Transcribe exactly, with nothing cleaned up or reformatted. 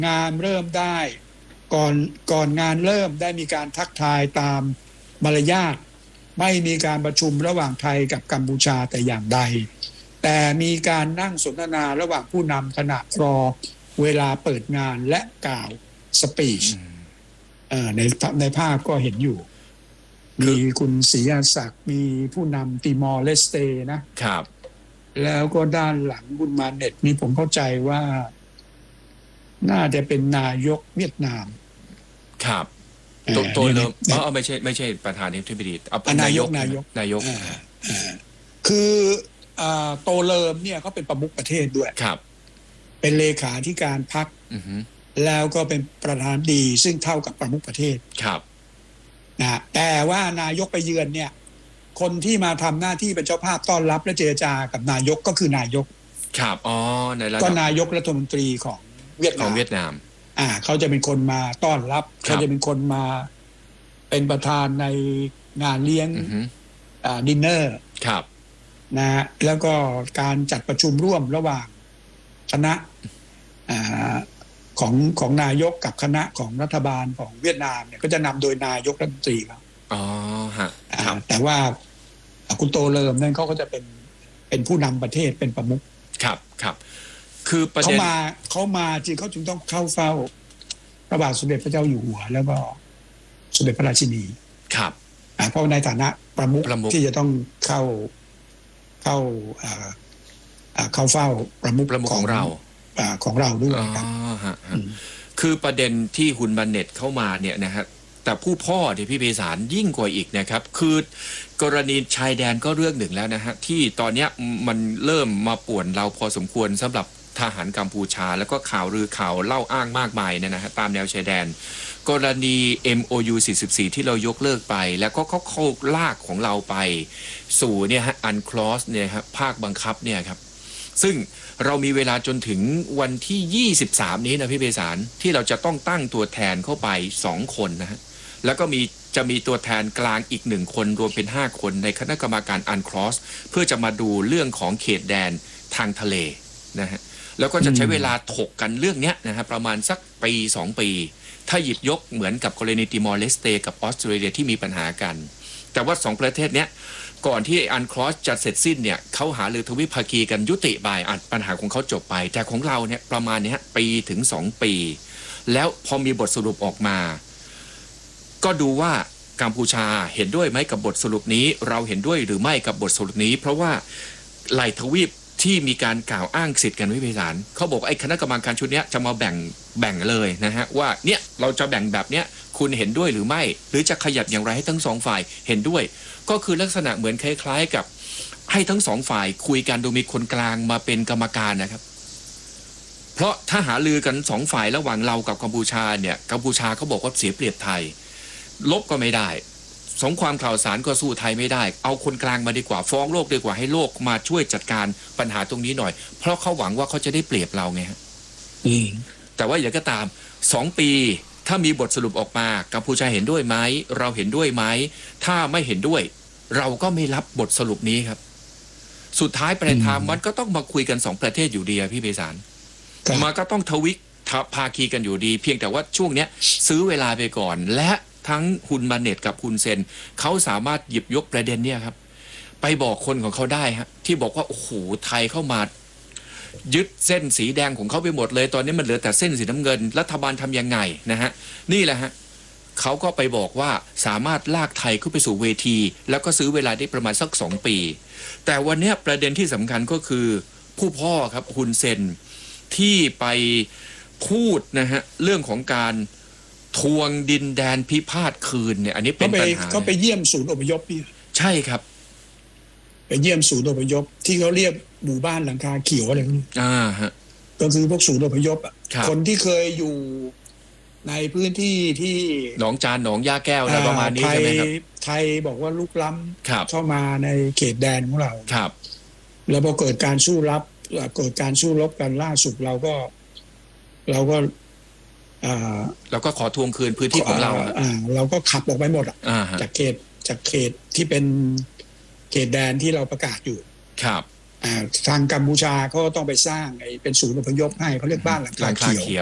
งานเริ่มได้ก่อนก่อนงานเริ่มได้มีการทักทายตามมารยาทไม่มีการประชุมระหว่างไทยกับกัมพูชาแต่อย่างใดแต่มีการนั่งสนทนาระหว่างผู้นำขณะรอเวลาเปิดงานและกล่าวสปีชในในภาพก็เห็นอยู่มีคุณศรีอาศักดิ์มีผู้นำติมอร์เลสเตนะครับแล้วก็ด้านหลังบุญมาเน็ตนี่ผมเข้าใจว่าน่าจะเป็นนายกเวียดนามครับตัวตัวเริ่มอ๋อไม่ใช่ไม่ใช่ประธานาธิบดีเอาเป็นนายกนายกนายกคือโตเลิมเนี่ยเขาเป็นประมุขประเทศด้วยครับเป็นเลขาธิการพรรคแล้วก็เป็นประธานดีซึ่งเท่ากับประมุขประเทศครับนะแต่ว่านายกไปเยือนเนี่ยคนที่มาทำหน้าที่เป็นเจ้าภาพต้อนรับและเจรจากับนายกก็คือนายกครับอ๋อในระดับก็นายกรัฐมนตรีของเวียดนามของเวียดนามอ่าเขาจะเป็นคนมาต้อนรับเขาจะเป็นคนมาเป็นประธานในงานเลี้ยงอ่าดินเนอร์ครับนะแล้วก็การจัดประชุมร่วมระหว่างคณะอ่าของของนายกกับคณะของรัฐบาลของเวียดนามเนี่ยก็จะนำโดยนายกรัฐมนตรีครับอ๋อฮะแต่ว่าคุณโตเลิมนั่นเขาก็จะเป็นเป็นผู้นำประเทศเป็นประมุขครับครับคือประเด็นเขามาเขามาจริงเขาจึงต้องเข้าเฝ้าพระบาทสมเด็จพระเจ้าอยู่หัวแล้วก็สมเด็จพระราชินีครับเพราะในฐานะประมุขที่จะต้องเข้าเข้าเข้าเฝ้าประมุขของเราของเราด้วยครับคือประเด็นที่คุณบันเน็ตเข้ามาเนี่ยนะฮะแต่ผู้พ่อที่พี่เภสารยิ่งกว่าอีกนะครับคือกรณีชายแดนก็เรื่องหนึ่งแล้วนะฮะที่ตอนนี้มันเริ่มมาป่วนเราพอสมควรสำหรับทหารกัมพูชาแล้วก็ข่าวลือข่าวเล่าอ้างมากมายเนี่ยนะฮะตามแนวชายแดนกรณี เอ็ม โอ ยู สี่สิบสี่ที่เรายกเลิกไปแล้วก็เขาเข้าลากของเราไปสู่เนี่ยฮะอันคลอสเนี่ยครับภาคบังคับเนี่ยครับซึ่งเรามีเวลาจนถึงวันที่ยี่สิบสามนี้นะพี่เภสารที่เราจะต้องตั้งตัวแทนเข้าไปสองคนนะฮะแล้วก็มีจะมีตัวแทนกลางอีกหนึ่งคนรวมเป็นห้าคนในคณะกรรมการอันคลอสเพื่อจะมาดูเรื่องของเขตแดนทางทะเลนะฮะแล้วก็จะใช้เวลาถกกันเรื่องนี้นะฮะประมาณสักปีสองปีถ้าหยิบยกเหมือนกับกรณีติมอร์เลสเตกับออสเตรเลียที่มีปัญหากันแต่ว่าสองประเทศเนี้ยก่อนที่อันคลอสจะเสร็จสิ้นเนี่ยเขาหารือทวิภาคีกันยุติไปอัดปัญหาของเขาจบไปแต่ของเราเนี่ยประมาณนี้ปีถึงสองปีแล้วพอมีบทสรุปออกมาก็ดูว่ากัมพูชาเห็นด้วยไหมกับบทสรุปนี้เราเห็นด้วยหรือไม่กับบทสรุปนี้เพราะว่าไหลทวีปที่มีการกล่าวอ้างสิทธิ์กันวิพิสารเขาบอกไอ้คณะกรรมการชุดนี้จะมาแบ่งแบ่งเลยนะฮะว่าเนี่ยเราจะแบ่งแบบเนี้ยคุณเห็นด้วยหรือไม่หรือจะขยับอย่างไรให้ทั้งสองฝ่ายเห็นด้วยก็คือลักษณะเหมือนคล้ายๆกับให้ทั้งสองฝ่ายคุยกันโดยมีคนกลางมาเป็นกรรมการนะครับเพราะถ้าหาลือกันสองฝ่ายระหว่างเรากับกัมพูชาเนี่ยกัมพูชาเขาบอกว่าเสียเปรียบไทยลบก็ไม่ได้สงครามข่าวสารก็สู้ไทยไม่ได้เอาคนกลางมาดีกว่าฟ้องโลกดีกว่าให้โลกมาช่วยจัดการปัญหาตรงนี้หน่อยเพราะเขาหวังว่าเขาจะได้เปรียบเราไงฮะแต่ว่าอย่างก็ตามสองปีถ้ามีบทสรุปออกมากัมพูชาเห็นด้วยไหมเราเห็นด้วยไหมถ้าไม่เห็นด้วยเราก็ไม่รับบทสรุปนี้ครับสุดท้ายปลายทางมันก็ต้องมาคุยกันสองประเทศอยู่ดีพี่เภสารมันก็ต้องทวิภาคีกันอยู่ดีเพียงแต่ว่าช่วงเนี้ยซื้อเวลาไปก่อนและทั้งฮุนมาเน็ตกับฮุนเซนเขาสามารถหยิบยกประเด็นเนี่ยครับไปบอกคนของเขาได้ฮะที่บอกว่าโอ้โหไทยเข้ามายึดเส้นสีแดงของเขาไปหมดเลยตอนนี้มันเหลือแต่เส้นสีน้ำเงินรัฐบาลทำยังไงนะฮะนี่แหละฮะเขาก็ไปบอกว่าสามารถลากไทยขึ้นไปสู่เวทีแล้วก็ซื้อเวลาได้ประมาณสักสองปีแต่วันนี้ประเด็นที่สำคัญก็คือผู้พ่อครับฮุนเซนที่ไปพูดนะฮะเรื่องของการทวงดินแดนพิพาทคืนเนี่ยอันนี้เป็นปัญหาเขาไปเยี่ยมศูนย์อพยพนี่ใช่ครับไปเยี่ยมศูนย์อพยพที่เขาเรียกหมู่บ้านหลังคาเขียวอะไรพวกนี้อ่าฮะก็คือพวกศูนย์อพยพอ่ะคนที่เคยอยู่ในพื้นที่ที่หนองจานหนองย่าแก้วอะไรประมาณนี้ใช่ไหมครับไทยบอกว่าลุกล้ำเข้ามาในเขตแดนของเราครับแล้วพอเกิดการสู้รบเกิดการสู้รบกันล่าสุดเราก็เราก็เราก็ขอทวงคืนพื้นที่ของเราเราก็ขับออกไปหมดอ่ะจากเขตจากเขตที่เป็นเขตแดนที่เราประกาศอยู่ครับทางกัมพูชาเขาต้องไปสร้างไอ้เป็นศูนย์อพยพให้เขาเรียกบ้านหลังคาเขียว